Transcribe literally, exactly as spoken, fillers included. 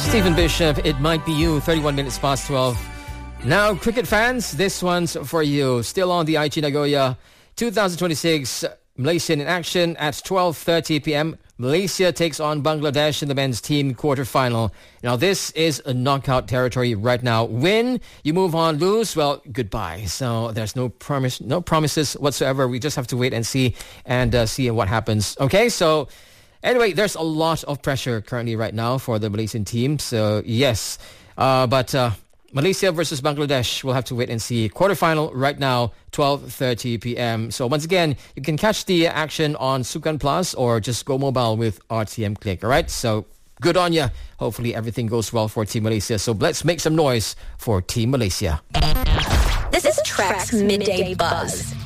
Stephen Bishop, It Might Be You, thirty-one minutes past twelve. Now, cricket fans, this one's for you. Still on the Aichi Nagoya twenty twenty-six Malaysian in action at twelve thirty p.m. Malaysia takes on Bangladesh in the men's team quarterfinal. Now, this is a knockout territory right now. Win, you move on. Lose, well, goodbye. So there's no promise, no promises whatsoever. We just have to wait and see and uh, see what happens. Okay, so anyway, there's a lot of pressure currently right now for the Malaysian team. So yes, uh, but uh, Malaysia versus Bangladesh, we'll have to wait and see. Quarterfinal right now, twelve thirty p.m. So once again, you can catch the action on Sukan Plus or just go mobile with R T M Click. All right, so good on you. Hopefully everything goes well for Team Malaysia. So let's make some noise for Team Malaysia. This is Track's Midday Buzz.